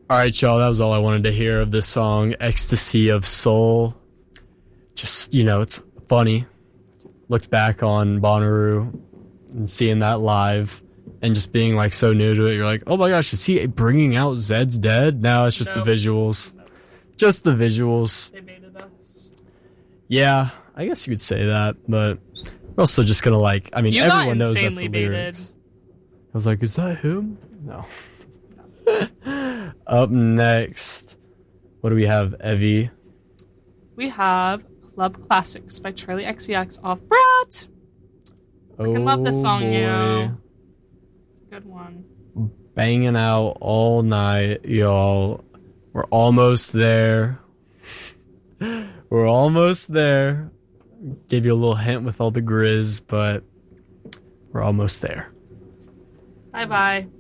All right, y'all. That was all I wanted to hear of this song, "Ecstasy of Soul." Just, it's funny. Looked back on Bonnaroo and seeing that live and just being like so new to it. You're like, oh my gosh, is he bringing out Zed's Dead? No, it's just the visuals. Just the visuals. They baited us. Yeah, I guess you could say that, but we're also just gonna everyone knows that's the lyrics. I was like, is that him? No. Up next, what do we have, Evie? We have Club Classics by Charlie XCX off Brat. I love this song, boy. It's a good one. Banging out all night, y'all. We're almost there. We're almost there. Gave you a little hint with all the grizz, but we're almost there. Bye-bye.